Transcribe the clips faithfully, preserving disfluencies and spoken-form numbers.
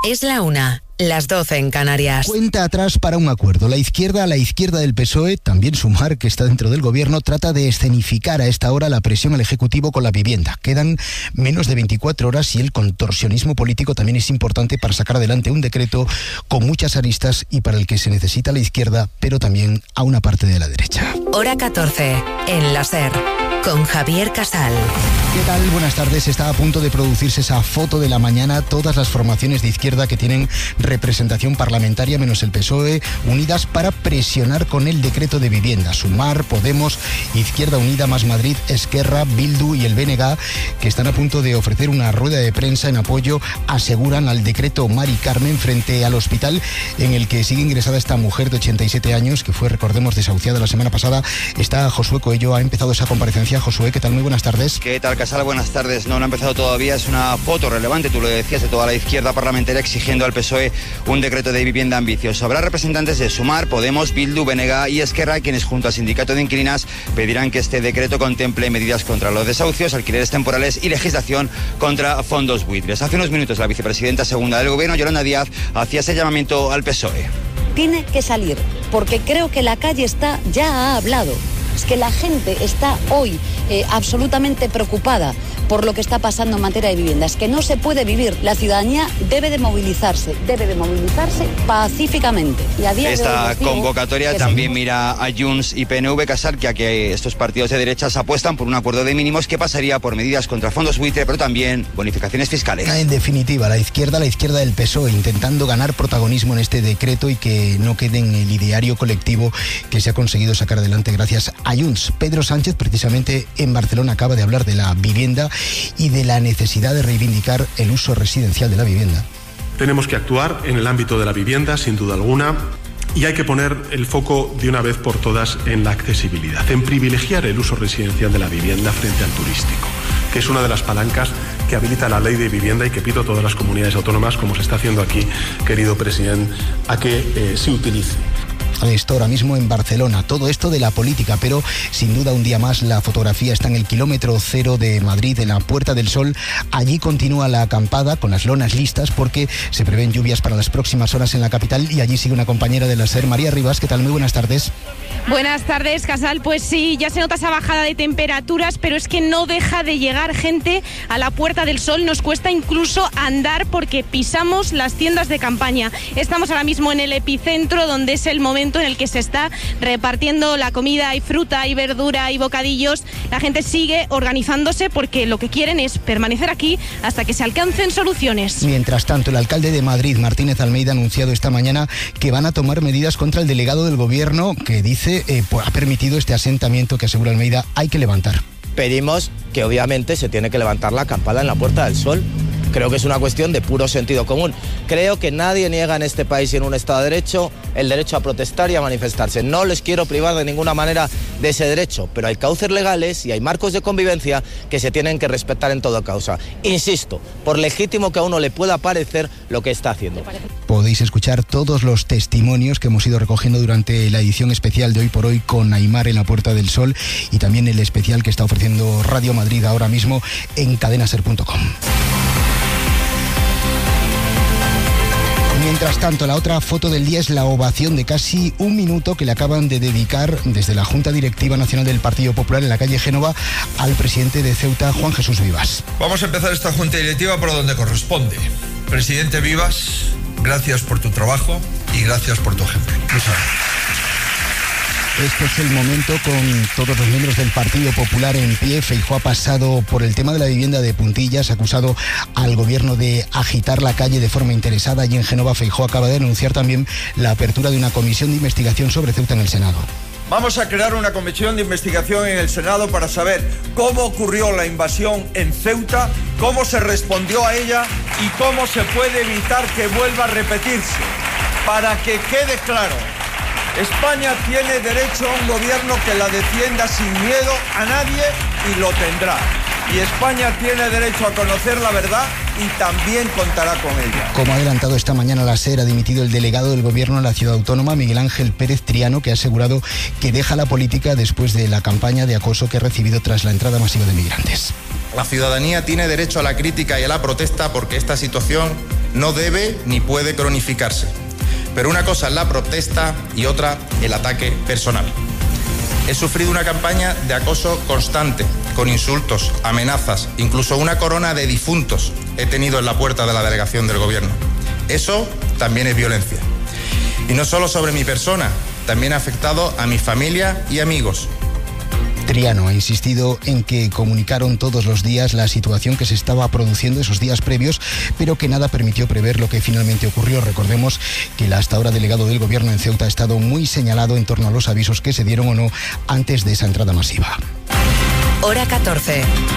Es la una, las doce en Canarias. Cuenta atrás para un acuerdo. La izquierda, la izquierda del P S O E, también Sumar, que está dentro del gobierno, trata de escenificar a esta hora la presión al Ejecutivo con la vivienda. Quedan menos de veinticuatro horas y el contorsionismo político también es importante para sacar adelante un decreto con muchas aristas y para el que se necesita a la izquierda, pero también a una parte de la derecha. Hora catorce, en la SER, con Javier Casal. ¿Qué tal? Buenas tardes. Está a punto de producirse esa foto de la mañana. Todas las formaciones de izquierda que tienen representación parlamentaria, menos el P S O E, unidas para presionar con el decreto de vivienda. Sumar, Podemos, Izquierda Unida, Más Madrid, Esquerra, Bildu y el B N G, que están a punto de ofrecer una rueda de prensa en apoyo, aseguran, al decreto Mari Carmen frente al hospital en el que sigue ingresada esta mujer de ochenta y siete años, que fue, recordemos, desahuciada la semana pasada. Está Josué Coello, ha empezado esa comparecencia. Josué, ¿qué tal? Muy buenas tardes. ¿Qué tal, Casal? Buenas tardes. No, no ha empezado todavía. Es una foto relevante, tú lo decías, de toda la izquierda parlamentaria exigiendo al P S O E un decreto de vivienda ambicioso. Habrá representantes de Sumar, Podemos, Bildu, B N G y Esquerra, quienes junto al sindicato de inquilinas pedirán que este decreto contemple medidas contra los desahucios, alquileres temporales y legislación contra fondos buitres. Hace unos minutos la vicepresidenta segunda del gobierno, Yolanda Díaz, hacía ese llamamiento al P S O E. Tiene que salir, porque creo que la calle está, ya ha hablado. Es que la gente está hoy eh, absolutamente preocupada por lo que está pasando en materia de vivienda. Es que no se puede vivir. La ciudadanía debe de movilizarse, debe de movilizarse pacíficamente. Y a día Esta de hoy convocatoria también se... mira a Junts y P N V, Casal, que a que estos partidos de derechas apuestan por un acuerdo de mínimos que pasaría por medidas contra fondos buitre, pero también bonificaciones fiscales. En definitiva, la izquierda, la izquierda del P S O E, intentando ganar protagonismo en este decreto y que no quede en el ideario colectivo que se ha conseguido sacar adelante gracias a Junts. Pedro Sánchez, precisamente en Barcelona, acaba de hablar de la vivienda y de la necesidad de reivindicar el uso residencial de la vivienda. Tenemos que actuar en el ámbito de la vivienda, sin duda alguna, y hay que poner el foco de una vez por todas en la accesibilidad, en privilegiar el uso residencial de la vivienda frente al turístico, que es una de las palancas que habilita la ley de vivienda y que pido a todas las comunidades autónomas, como se está haciendo aquí, querido presidente, a que eh, se utilice. Esto ahora mismo en Barcelona, todo esto de la política, pero sin duda un día más la fotografía está en el kilómetro cero de Madrid, en la Puerta del Sol. Allí continúa la acampada con las lonas listas porque se prevén lluvias para las próximas horas en la capital y allí sigue una compañera de la SER, María Rivas. ¿Qué tal? Muy buenas tardes. Buenas tardes, Casal. Pues sí, ya se nota esa bajada de temperaturas, pero es que no deja de llegar gente a la Puerta del Sol. Nos cuesta incluso andar porque pisamos las tiendas de campaña. Estamos ahora mismo en el epicentro, donde es el momento en el que se está repartiendo la comida. Hay fruta, hay verdura, hay bocadillos. La gente sigue organizándose porque lo que quieren es permanecer aquí hasta que se alcancen soluciones. Mientras tanto, el alcalde de Madrid, Martínez Almeida, ha anunciado esta mañana que van a tomar medidas contra el delegado del gobierno que dice eh, pues, ha permitido este asentamiento que, asegura Almeida, hay que levantar. Pedimos que obviamente se tiene que levantar la acampada en la Puerta del Sol. Creo que es una cuestión de puro sentido común. Creo que nadie niega en este país y en un Estado de Derecho el derecho a protestar y a manifestarse. No les quiero privar de ninguna manera de ese derecho, pero hay cauces legales y hay marcos de convivencia que se tienen que respetar en toda causa. Insisto, por legítimo que a uno le pueda parecer lo que está haciendo. Podéis escuchar todos los testimonios que hemos ido recogiendo durante la edición especial de Hoy por Hoy con Aimar en la Puerta del Sol y también el especial que está ofreciendo Radio Madrid ahora mismo en cadena ser punto com. Mientras tanto, la otra foto del día es la ovación de casi un minuto que le acaban de dedicar desde la Junta Directiva Nacional del Partido Popular en la calle Génova al presidente de Ceuta, Juan Jesús Vivas. Vamos a empezar esta Junta Directiva por donde corresponde. Presidente Vivas, gracias por tu trabajo y gracias por tu ejemplo. Muchas gracias. Este es el momento con todos los miembros del Partido Popular en pie. Feijóo ha pasado por el tema de la vivienda de puntillas, ha acusado al gobierno de agitar la calle de forma interesada. Allí en Génova, Feijóo acaba de anunciar también la apertura de una comisión de investigación sobre Ceuta en el Senado. Vamos a crear una comisión de investigación en el Senado para saber cómo ocurrió la invasión en Ceuta, cómo se respondió a ella y cómo se puede evitar que vuelva a repetirse. Para que quede claro, España tiene derecho a un gobierno que la defienda sin miedo a nadie y lo tendrá. Y España tiene derecho a conocer la verdad y también contará con ella. Como ha adelantado esta mañana la SER, ha dimitido el delegado del gobierno en la ciudad autónoma, Miguel Ángel Pérez Triano, que ha asegurado que deja la política después de la campaña de acoso que ha recibido tras la entrada masiva de migrantes. La ciudadanía tiene derecho a la crítica y a la protesta porque esta situación no debe ni puede cronificarse. Pero una cosa es la protesta y otra el ataque personal. He sufrido una campaña de acoso constante, con insultos, amenazas, incluso una corona de difuntos he tenido en la puerta de la delegación del Gobierno. Eso también es violencia. Y no solo sobre mi persona, también ha afectado a mi familia y amigos. Triano ha insistido en que comunicaron todos los días la situación que se estaba produciendo esos días previos, pero que nada permitió prever lo que finalmente ocurrió. Recordemos que el hasta ahora delegado del Gobierno en Ceuta ha estado muy señalado en torno a los avisos que se dieron o no antes de esa entrada masiva. Hora catorce.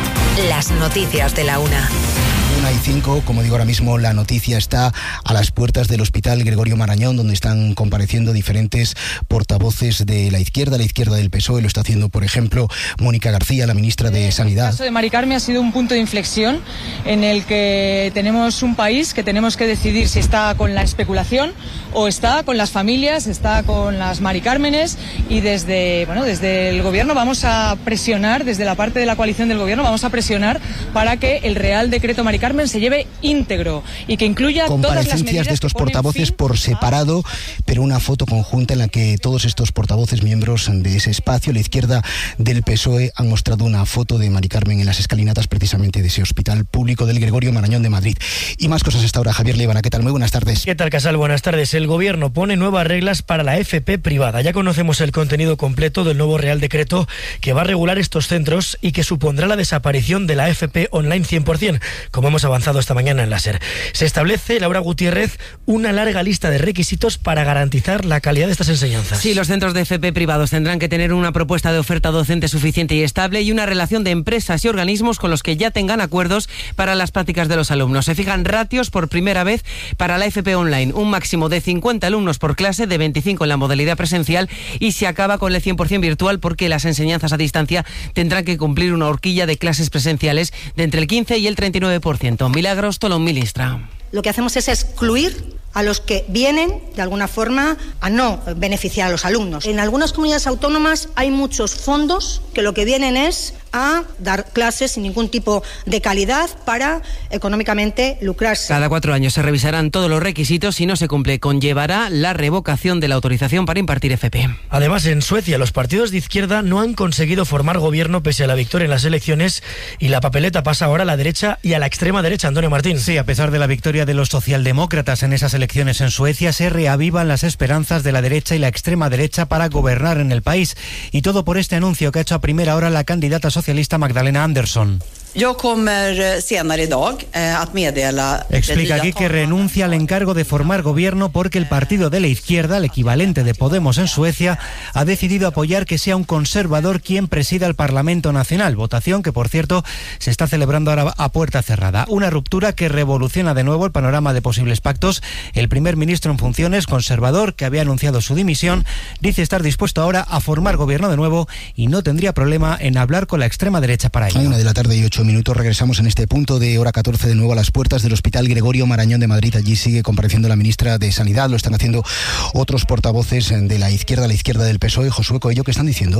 Las noticias de la una. Una y cinco, como digo ahora mismo, la noticia está a las puertas del Hospital Gregorio Marañón, donde están compareciendo diferentes portavoces de la izquierda, la izquierda del P S O E. Lo está haciendo, por ejemplo, Mónica García, la ministra de Sanidad. El caso de Mari Carmen ha sido un punto de inflexión en el que tenemos un país que tenemos que decidir si está con la especulación o está con las familias, está con las Mari Cármenes, y desde, bueno, desde el Gobierno vamos a presionar, desde la parte de la coalición del Gobierno vamos a presionar para que el Real Decreto Mari Carmen se lleve íntegro y que incluya todas las medidas. Comparecencias de estos portavoces por separado, pero una foto conjunta en la que todos estos portavoces, miembros de ese espacio, la izquierda del P S O E, han mostrado una foto de Mari Carmen en las escalinatas precisamente de ese Hospital Público del Gregorio Marañón de Madrid. Y más cosas hasta ahora. Javier Líbana, ¿qué tal? Muy buenas tardes. ¿Qué tal, Casal? Buenas tardes. El Gobierno pone nuevas reglas para la F P privada. Ya conocemos el contenido completo del nuevo Real Decreto que va a regular estos centros y que supondrá la desaparición de la F P online cien por ciento, como hemos avanzado esta mañana en la SER. Se establece, Laura Gutiérrez, una larga lista de requisitos para garantizar la calidad de estas enseñanzas. Sí, los centros de F P privados tendrán que tener una propuesta de oferta docente suficiente y estable y una relación de empresas y organismos con los que ya tengan acuerdos para las prácticas de los alumnos. Se fijan ratios por primera vez para la F P online, un máximo de cincuenta alumnos por clase, de veinticinco en la modalidad presencial, y se acaba con el cien por ciento virtual porque las enseñanzas a distancia tendrán que cumplir una horquilla de clases presenciales de entre el quince y el treinta y nueve por ciento. Milagros Tolón, ministra. Lo que hacemos es excluir a los que vienen, de alguna forma, a no beneficiar a los alumnos. En algunas comunidades autónomas hay muchos fondos que lo que vienen es a dar clases sin ningún tipo de calidad para económicamente lucrarse. Cada cuatro años se revisarán todos los requisitos. Si no se cumple, conllevará la revocación de la autorización para impartir F P. Además, en Suecia, los partidos de izquierda no han conseguido formar gobierno pese a la victoria en las elecciones, y la papeleta pasa ahora a la derecha y a la extrema derecha. Antonio Martín. Sí, a pesar de la victoria de los socialdemócratas en esas elecciones en Suecia, se reavivan las esperanzas de la derecha y la extrema derecha para gobernar en el país. Y todo por este anuncio que ha hecho a primera hora la candidata socialista Magdalena Andersson. Yo kommer senare idag att meddela. Explica aquí que renuncia al encargo de formar gobierno porque el partido de la izquierda, el equivalente de Podemos en Suecia, ha decidido apoyar que sea un conservador quien presida el Parlamento Nacional. Votación que, por cierto, se está celebrando ahora a puerta cerrada. Una ruptura que revoluciona de nuevo el panorama de posibles pactos. El primer ministro en funciones, conservador, que había anunciado su dimisión, dice estar dispuesto ahora a formar gobierno de nuevo y no tendría problema en hablar con la extrema derecha para ello. A una de la tarde y ocho minutos regresamos en este punto de hora catorce de nuevo a las puertas del Hospital Gregorio Marañón de Madrid. Allí sigue compareciendo la ministra de Sanidad. Lo están haciendo otros portavoces de la izquierda, la izquierda del P S O E. Josué Coello, ¿qué están diciendo?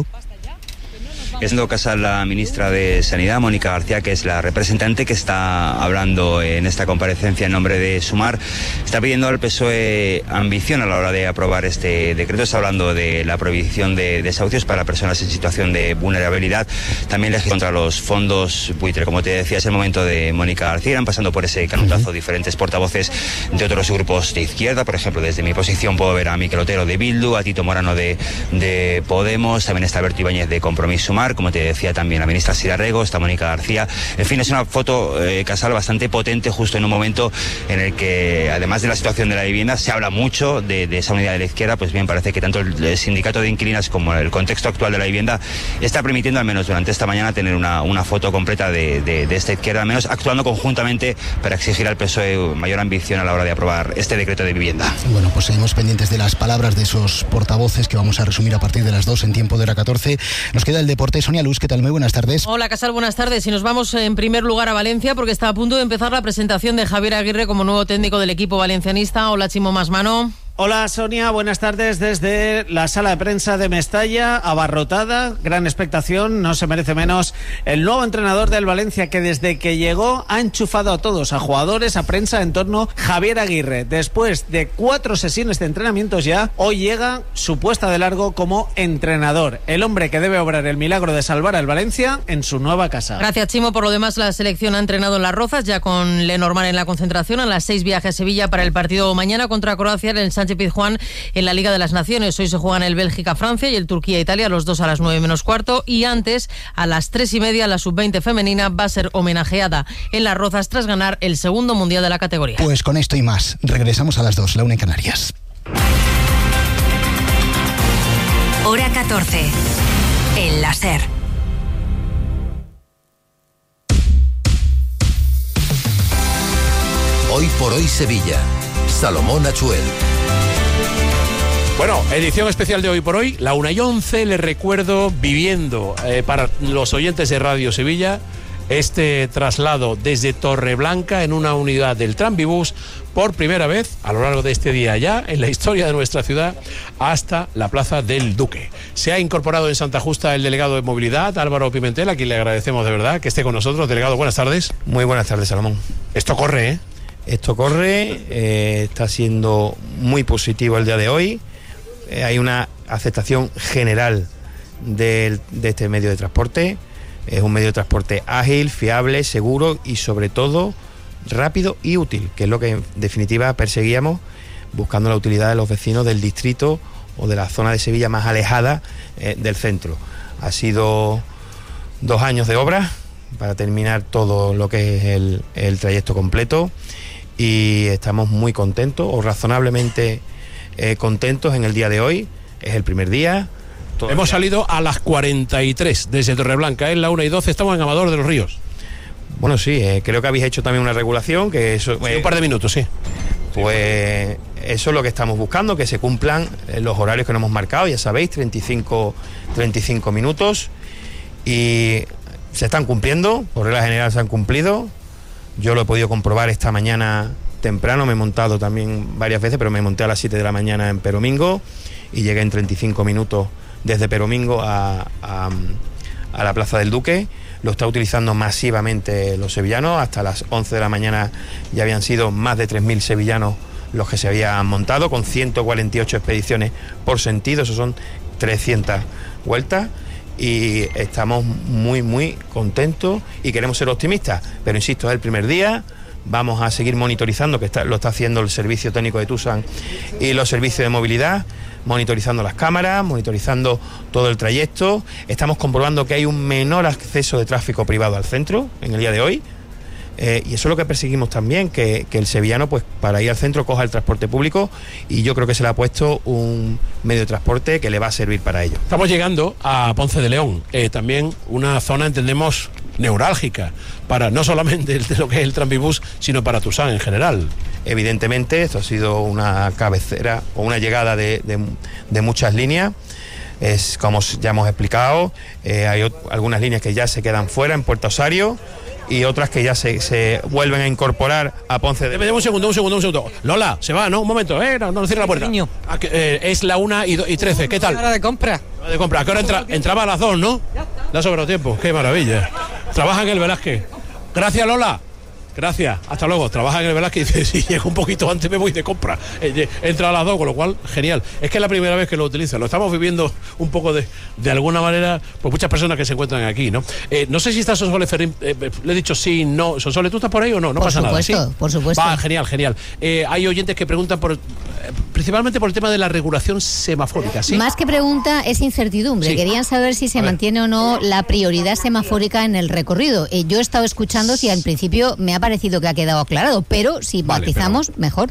Es en todo caso la ministra de Sanidad, Mónica García, que es la representante que está hablando en esta comparecencia en nombre de Sumar. Está pidiendo al P S O E ambición a la hora de aprobar este decreto. Está hablando de la prohibición de desahucios para personas en situación de vulnerabilidad. También legisla contra los fondos buitre. Como te decía, es el momento de Mónica García. Irán pasando por ese canutazo diferentes portavoces de otros grupos de izquierda. Por ejemplo, desde mi posición puedo ver a Miquel Otero de Bildu, a Tito Morano de, de Podemos. También está Berto Ibáñez de Compromís Sumar. Como te decía, también la ministra Sira Rego, está Mónica García. En fin, es una foto, eh, Casal, bastante potente, justo en un momento en el que, además de la situación de la vivienda, se habla mucho de, de esa unidad de la izquierda. Pues bien, parece que tanto el sindicato de inquilinas como el contexto actual de la vivienda está permitiendo, al menos durante esta mañana, tener una, una foto completa de, de, de esta izquierda, al menos actuando conjuntamente para exigir al P S O E mayor ambición a la hora de aprobar este decreto de vivienda. Bueno, pues seguimos pendientes de las palabras de esos portavoces que vamos a resumir a partir de las dos en tiempo de hora catorce. Nos queda el deporte. Sonia Luz, ¿qué tal? Muy buenas tardes. Hola, Casal, buenas tardes. Y nos vamos en primer lugar a Valencia porque está a punto de empezar la presentación de Javier Aguirre como nuevo técnico del equipo valencianista. Hola, Chimo Masmano. Hola Sonia, buenas tardes desde la sala de prensa de Mestalla, abarrotada, gran expectación, no se merece menos el nuevo entrenador del Valencia que desde que llegó ha enchufado a todos, a jugadores, a prensa en torno a Javier Aguirre. Después de cuatro sesiones de entrenamientos ya, hoy llega su puesta de largo como entrenador, el hombre que debe obrar el milagro de salvar al Valencia en su nueva casa. Gracias Chimo, por lo demás la selección ha entrenado en Las Rozas, ya con Lenormand en la concentración, a las seis viaje a Sevilla para el partido mañana contra Croacia en el Sánchez Pizjuán en la Liga de las Naciones. Hoy se juegan el Bélgica-Francia y el Turquía-Italia, los dos a las nueve menos cuarto, y antes a las tres y media la sub veinte femenina va a ser homenajeada en Las Rozas tras ganar el segundo mundial de la categoría. Pues con esto y más, regresamos a las dos, la una en Canarias. Hora catorce, en la SER. Hoy por hoy Sevilla. Salomón Achuel. Bueno, edición especial de Hoy por Hoy, la una y once. Les recuerdo, viviendo eh, para los oyentes de Radio Sevilla, este traslado desde Torreblanca en una unidad del Tranvibús por primera vez a lo largo de este día ya en la historia de nuestra ciudad hasta la Plaza del Duque. Se ha incorporado en Santa Justa el delegado de Movilidad, Álvaro Pimentel, a quien le agradecemos de verdad que esté con nosotros. Delegado, buenas tardes. Muy buenas tardes, Salomón. Esto corre, ¿eh? Esto corre, eh, está siendo muy positivo el día de hoy. Eh, hay una aceptación general de, de este medio de transporte. Es un medio de transporte ágil, fiable, seguro y sobre todo rápido y útil, que es lo que en definitiva perseguíamos, buscando la utilidad de los vecinos del distrito o de la zona de Sevilla más alejada eh, del centro. Ha sido dos años de obra para terminar todo lo que es el, el trayecto completo y estamos muy contentos o razonablemente eh, contentos en el día de hoy. Es el primer día. Todavía. Hemos salido a las cuarenta y tres desde Torreblanca, en la una y doce, estamos en Amador de los Ríos. Bueno, sí, eh, creo que habéis hecho también una regulación, que eso... Sí, eh, un par de minutos, sí. Pues eso es lo que estamos buscando, que se cumplan los horarios que nos hemos marcado, ya sabéis, treinta y cinco minutos, y se están cumpliendo, por regla general se han cumplido. Yo lo he podido comprobar esta mañana temprano, me he montado también varias veces, pero me monté a las siete de la mañana en Peromingo y llegué en treinta y cinco minutos desde Peromingo a, a, a la Plaza del Duque. Lo está utilizando masivamente los sevillanos. Hasta las once de la mañana ya habían sido más de tres mil sevillanos los que se habían montado, con ciento cuarenta y ocho expediciones por sentido. Eso son trescientas vueltas. Y estamos muy, muy contentos y queremos ser optimistas. Pero insisto, es el primer día. Vamos a seguir monitorizando, que está, lo está haciendo el Servicio Técnico de Tusan y los servicios de movilidad, monitorizando las cámaras, monitorizando todo el trayecto. Estamos comprobando que hay un menor acceso de tráfico privado al centro en el día de hoy. Eh, y eso es lo que perseguimos también, que, que el sevillano, pues para ir al centro, coja el transporte público, y yo creo que se le ha puesto un medio de transporte que le va a servir para ello. Estamos llegando a Ponce de León, eh, también una zona, entendemos, neurálgica, para no solamente de lo que es el Tranvibús, sino para Tusán en general. Evidentemente, esto ha sido una cabecera o una llegada de, de, de muchas líneas. Es como ya hemos explicado, eh, hay algunas líneas que ya se quedan fuera en Puerto Osario y otras que ya se, se vuelven a incorporar a Ponce de León. Un segundo, un segundo, un segundo. Lola, se va, ¿no? Un momento, eh, no, no cierra la puerta. Ah, que, eh, es la una y, y trece, ¿qué tal? Hora de compra. Hora de compra. ¿A qué hora entra? Entraba a las dos, ¿no? Le ha sobrado tiempo, qué maravilla. Trabaja en el Velázquez. Gracias, Lola. Gracias, hasta luego. Trabaja en el Velázquez y dice, si llego un poquito antes me voy de compra. Eh, entra a las dos, con lo cual, genial. Es que es la primera vez que lo utiliza. Lo estamos viviendo un poco de, de alguna manera, pues muchas personas que se encuentran aquí, ¿no? Eh, no sé si está Sonsoles Ferrín, eh, le he dicho sí, no. Sonsoles, ¿tú estás por ahí o no? No por pasa supuesto, nada. ¿Sí? Por supuesto, Va, genial, genial. Eh, hay oyentes que preguntan por, eh, principalmente por el tema de la regulación semafórica, ¿sí? Más que pregunta, es incertidumbre. Sí. Querían saber si se mantiene o no la prioridad semafórica en el recorrido. Eh, yo he estado escuchando si al principio me ha parecido que ha quedado aclarado, pero si vale, matizamos, pero mejor.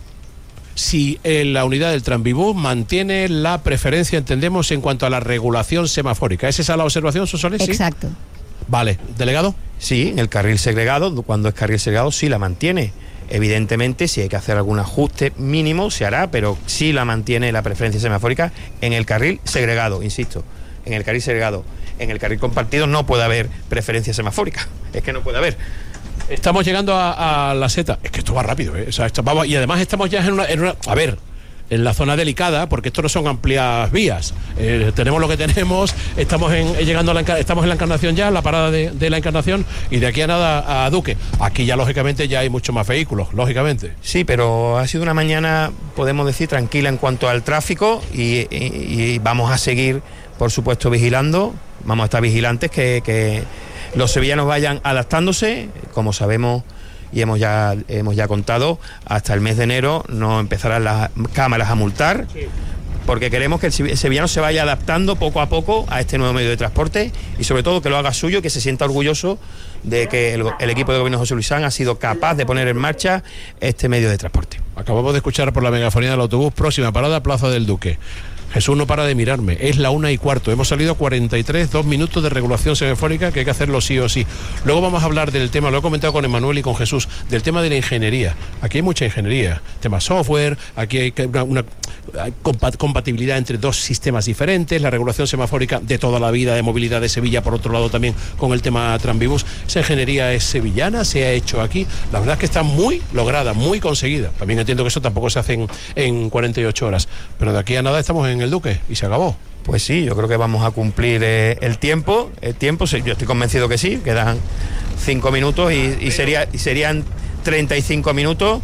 Si eh, la unidad del Tranvibús mantiene la preferencia, entendemos, en cuanto a la regulación semafórica. ¿Es esa la observación, Sonsoles? Exacto. ¿Sí? Vale. ¿Delegado? Sí, en el carril segregado, cuando es carril segregado, sí la mantiene. Evidentemente, si hay que hacer algún ajuste mínimo, se hará, pero sí la mantiene la preferencia semafórica en el carril segregado, insisto, en el carril segregado. En el carril compartido no puede haber preferencia semafórica, es que no puede haber. Estamos llegando a, a la seta. Es que esto va rápido, ¿eh? O sea, esto va, y además estamos ya en una, en una... A ver, en la zona delicada, porque esto no son amplias vías. Eh, tenemos lo que tenemos, estamos en, llegando a la, estamos en la Encarnación ya, la parada de, de la Encarnación, y de aquí a nada a Duque. Aquí ya, lógicamente, ya hay muchos más vehículos, lógicamente. Sí, pero ha sido una mañana, podemos decir, tranquila en cuanto al tráfico, y, y, y vamos a seguir, por supuesto, vigilando, vamos a estar vigilantes que, que los sevillanos vayan adaptándose. Como sabemos y hemos ya hemos ya contado, hasta el mes de enero no empezarán las cámaras a multar, sí, porque queremos que el sevillano se vaya adaptando poco a poco a este nuevo medio de transporte, y sobre todo que lo haga suyo, que se sienta orgulloso de que el, el equipo de gobierno José Luis Sanz ha sido capaz de poner en marcha este medio de transporte. Acabamos de escuchar por la megafonía del autobús, próxima parada, Plaza del Duque. Jesús no para de mirarme, es la una y cuarto, hemos salido a cuarenta y tres, dos minutos de regulación semafórica, que hay que hacerlo sí o sí. Luego vamos a hablar del tema, lo he comentado con Emmanuel y con Jesús, del tema de la ingeniería. Aquí hay mucha ingeniería, tema software, aquí hay una, una hay compatibilidad entre dos sistemas diferentes, la regulación semafórica de toda la vida de movilidad de Sevilla, por otro lado también con el tema Tranvibus. Esa ingeniería es sevillana, se ha hecho aquí, la verdad es que está muy lograda, muy conseguida. También entiendo que eso tampoco se hace en, en cuarenta y ocho horas, pero de aquí a nada estamos en el Duque y se acabó. Pues sí, yo creo que vamos a cumplir eh, el tiempo, el tiempo, yo estoy convencido que sí, quedan cinco minutos y, y, sería, y serían treinta y cinco minutos,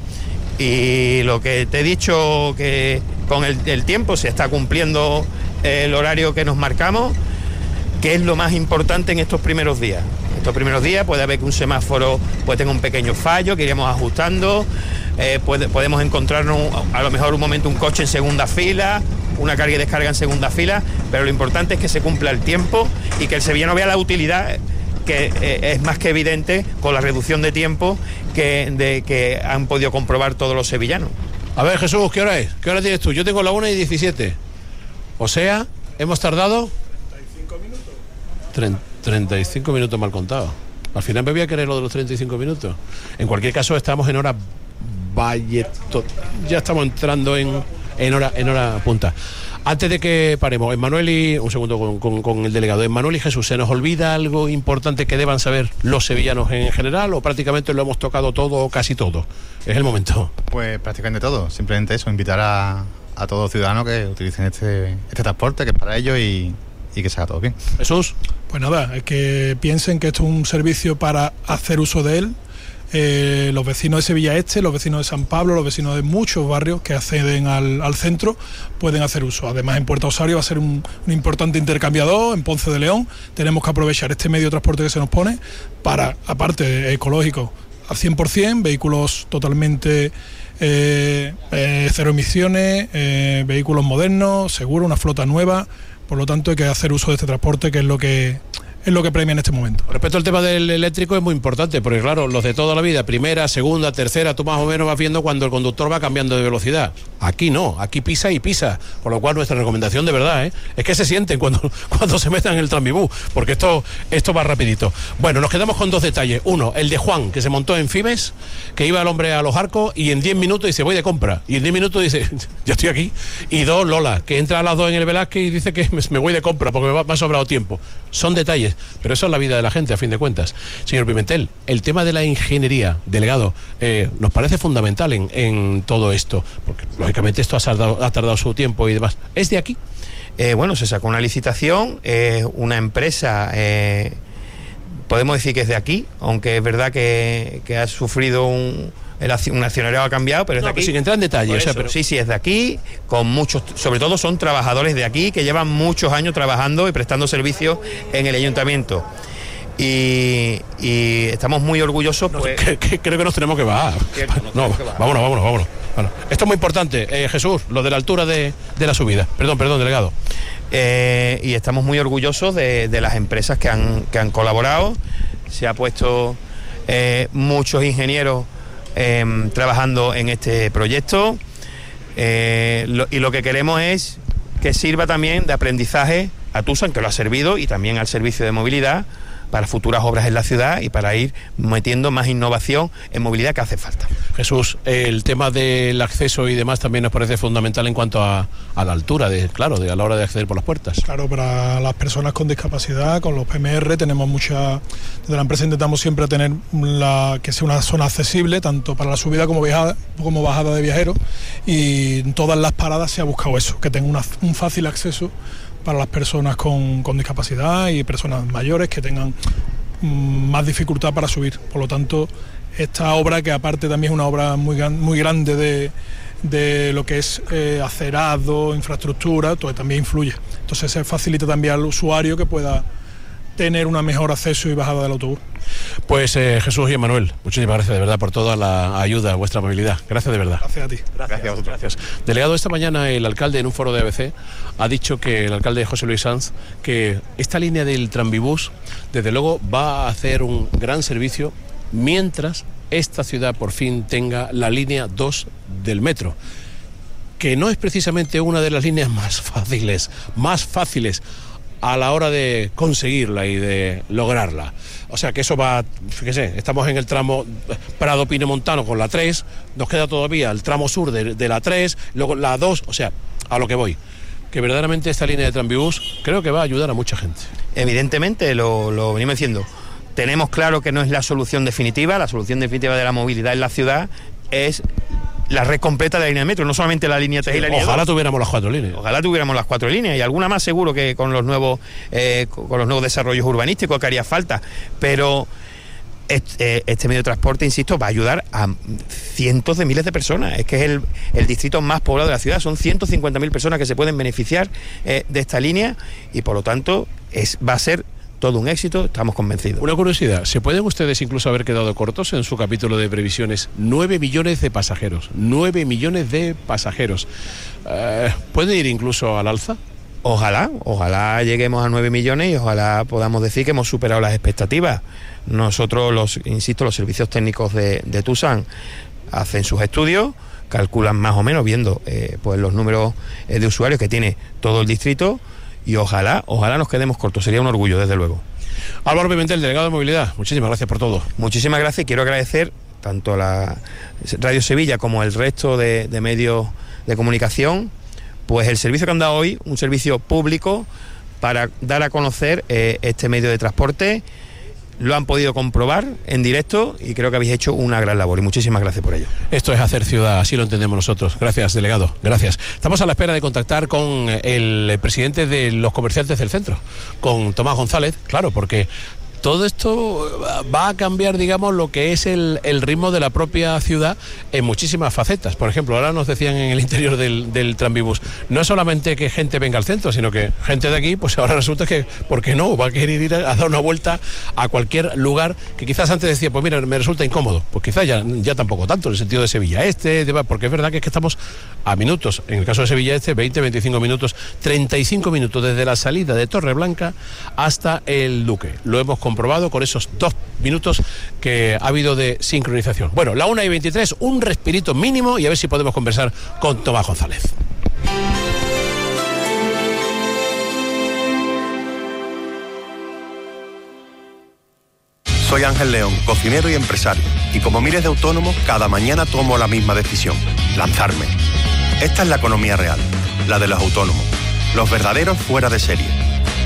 y lo que te he dicho, que con el, el tiempo se está cumpliendo el horario que nos marcamos, que es lo más importante en estos primeros días. Estos primeros días puede haber que un semáforo pues tenga un pequeño fallo, que iremos ajustando, eh, puede, podemos encontrarnos a lo mejor un momento un coche en segunda fila, una carga y descarga en segunda fila, pero lo importante es que se cumpla el tiempo y que el sevillano vea la utilidad, que eh, es más que evidente con la reducción de tiempo que, de, que han podido comprobar todos los sevillanos. A ver, Jesús, ¿qué hora es? ¿Qué hora tienes tú? Yo tengo la una y diecisiete. O sea, hemos tardado treinta y cinco minutos. treinta y cinco minutos mal contados. Al final me voy a querer lo de los treinta y cinco minutos. En cualquier caso, estamos en hora Valleto. Ya estamos entrando en, en hora en hora punta. Antes de que paremos, Emmanuel y... Un segundo con, con, con el delegado. Emmanuel y Jesús, ¿se nos olvida algo importante que deban saber los sevillanos en general, o prácticamente lo hemos tocado todo o casi todo? Es el momento. Pues prácticamente todo. Simplemente eso, invitar a, a todos los ciudadanos que utilicen este, este transporte, que es para ellos, y, y que se haga todo bien. Jesús. Pues nada, es que piensen que esto es un servicio para hacer uso de él. Eh, los vecinos de Sevilla Este, los vecinos de San Pablo, los vecinos de muchos barrios que acceden al, al centro pueden hacer uso. Además, en Puerta Osario va a ser un, un importante intercambiador, en Ponce de León. Tenemos que aprovechar este medio de transporte que se nos pone para, aparte, ecológico al cien por ciento, vehículos totalmente eh, eh, cero emisiones, eh, vehículos modernos, seguros, una flota nueva. Por lo tanto, hay que hacer uso de este transporte, que es lo que... es lo que premia en este momento. Respecto al tema del eléctrico, es muy importante, porque claro, los de toda la vida, primera, segunda, tercera, tú más o menos vas viendo cuando el conductor va cambiando de velocidad. Aquí no, aquí pisa y pisa, por lo cual nuestra recomendación de verdad ¿eh? es que se sienten cuando, cuando se metan en el Tranvibús, porque esto, esto va rapidito. Bueno, nos quedamos con dos detalles. Uno, el de Juan, que se montó en Fibes, que iba el hombre a los arcos y en diez minutos dice, voy de compra, y en diez minutos dice, ya estoy aquí. Y dos, Lola, que entra a las dos en el Velázquez y dice que me voy de compra porque me, va, me ha sobrado tiempo. Son detalles, pero eso es la vida de la gente, a fin de cuentas. Señor Pimentel, el tema de la ingeniería, delegado, eh, nos parece fundamental en, en todo esto, porque lógicamente esto ha tardado, ha tardado su tiempo y demás. ¿Es de aquí? Eh, bueno, se sacó una licitación, eh, una empresa, eh, podemos decir que es de aquí, aunque es verdad que, que ha sufrido un... El, un accionariado ha cambiado, pero es no, de aquí. Sin entrar en detalle. O sea, pero... Sí, sí, es de aquí, con muchos, sobre todo son trabajadores de aquí que llevan muchos años trabajando y prestando servicios en el ayuntamiento. Y, y estamos muy orgullosos. Pues... No, que, que, creo que nos tenemos que bajar. Cierto, no, no, que bajar. Vámonos, vámonos, vámonos. Bueno, esto es muy importante, eh, Jesús, lo de la altura de, de la subida. Perdón, perdón, delegado. Eh, y estamos muy orgullosos de, de las empresas que han, que han colaborado. Se ha puesto eh, muchos ingenieros Eh, trabajando en este proyecto, eh, lo, y lo que queremos es que sirva también de aprendizaje a Tusan, que lo ha servido, y también al servicio de movilidad, para futuras obras en la ciudad y para ir metiendo más innovación en movilidad que hace falta. Jesús, el tema del acceso y demás también nos parece fundamental en cuanto a, a la altura, de, claro, de, a la hora de acceder por las puertas. Claro, para las personas con discapacidad, con los P M R, tenemos mucha... Desde la empresa intentamos siempre tener la, que sea una zona accesible, tanto para la subida como bajada, como bajada de viajeros, y en todas las paradas se ha buscado eso, que tenga una, un fácil acceso para las personas con, con discapacidad y personas mayores que tengan mmm, más dificultad para subir. Por lo tanto, esta obra, que aparte también es una obra muy, muy grande de, de lo que es eh, acerado, infraestructura, todo también influye. Entonces se facilita también al usuario que pueda tener un mejor acceso y bajada del autobús. Pues eh, Jesús y Manuel, muchísimas gracias de verdad por toda la ayuda, vuestra movilidad. Gracias de verdad. Gracias a ti. Gracias, gracias a vosotros. Gracias. Delegado, esta mañana el alcalde en un foro de A B C ha dicho que el alcalde José Luis Sanz, que esta línea del Tranvibús desde luego va a hacer un gran servicio mientras esta ciudad por fin tenga la línea dos del metro, que no es precisamente una de las líneas más fáciles, más fáciles a la hora de conseguirla y de lograrla. O sea que eso va, fíjese, estamos en el tramo Prado Pinomontano con la tres, nos queda todavía el tramo sur de, de la tres, luego la dos, o sea, a lo que voy, que verdaderamente esta línea de Tranvibús creo que va a ayudar a mucha gente. Evidentemente, lo, lo venimos diciendo, tenemos claro que no es la solución definitiva, la solución definitiva de la movilidad en la ciudad es la red completa de la línea de metro, no solamente la línea tres y la línea dos. Ojalá tuviéramos las cuatro líneas. Ojalá tuviéramos las cuatro líneas y alguna más seguro que con los nuevos eh, con los nuevos desarrollos urbanísticos que haría falta, pero este, este medio de transporte, insisto, va a ayudar a cientos de miles de personas. Es que es el, el distrito más poblado de la ciudad, son ciento cincuenta mil personas que se pueden beneficiar eh, de esta línea y por lo tanto es, va a ser todo un éxito, estamos convencidos. Una curiosidad, ¿se pueden ustedes incluso haber quedado cortos en su capítulo de previsiones? nueve millones de pasajeros, nueve millones de pasajeros. Eh, ¿Puede ir incluso al alza? Ojalá, ojalá lleguemos a nueve millones y ojalá podamos decir que hemos superado las expectativas. Nosotros, los, insisto, los servicios técnicos de, de Tusan hacen sus estudios, calculan más o menos viendo eh, pues los números eh, de usuarios que tiene todo el distrito. Y ojalá, ojalá nos quedemos cortos, sería un orgullo, desde luego. Álvaro Pimentel, delegado de movilidad, muchísimas gracias por todo. Muchísimas gracias y quiero agradecer tanto a la Radio Sevilla como el resto de, de medios de comunicación, pues el servicio que han dado hoy, un servicio público para dar a conocer eh, este medio de transporte. Lo han podido comprobar en directo y creo que habéis hecho una gran labor y muchísimas gracias por ello. Esto es hacer ciudad, así lo entendemos nosotros. Gracias, delegado, gracias. Estamos a la espera de contactar con el presidente de los comerciantes del centro, con Tomás González, claro, porque todo esto va a cambiar, digamos, lo que es el, el ritmo de la propia ciudad en muchísimas facetas. Por ejemplo, ahora nos decían en el interior del, del Tranvibús, no es solamente que gente venga al centro, sino que gente de aquí, pues ahora resulta que, ¿por qué no? Va a querer ir a, a dar una vuelta a cualquier lugar que quizás antes decía, pues mira, me resulta incómodo. Pues quizás ya, ya tampoco tanto, en el sentido de Sevilla Este, de, porque es verdad que es que estamos a minutos, en el caso de Sevilla Este, veinte, veinticinco minutos, treinta y cinco minutos desde la salida de Torreblanca hasta el Duque. Lo hemos comprobado con esos dos minutos que ha habido de sincronización. Bueno, la una y veintitrés, un respirito mínimo y a ver si podemos conversar con Tomás González. Soy Ángel León, cocinero y empresario, y como miles de autónomos, cada mañana tomo la misma decisión, lanzarme. Esta es la economía real, la de los autónomos, los verdaderos fuera de serie.